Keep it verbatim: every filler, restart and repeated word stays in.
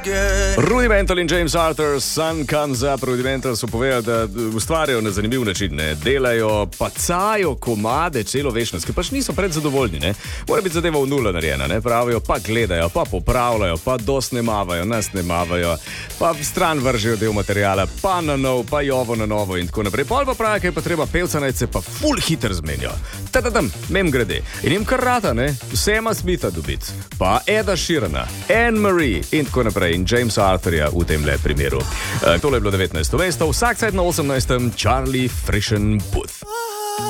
Rudimental in James Arthur, Sun Comes Up. Rudimental so povedali, da ustvarjajo na zanimiv način, ne? Delajo, pacajo komade celo večnost, ki pač niso predzadovoljni, ne? Mora biti zadeva v nula narejena, ne? Pravijo, pa gledajo, pa popravljajo, pa dosnemavajo, nas nemavajo, pa stran vržejo del materijala, pa na nov, pa jovo na novo in tako naprej. Pol pa pravi, kaj pa treba pevca naj se pa full hiter zmenijo. Tadadam, mem grede. In jim kar rata, ne? Sema Smitha dobiti, pa Eda Sheerana, Anne Marie in tako naprej. In James Arthurja v tem le primeru. E, tole je bilo devetnajsto mesto, vsak cajt na osemnajstem Charlie Frischen Booth.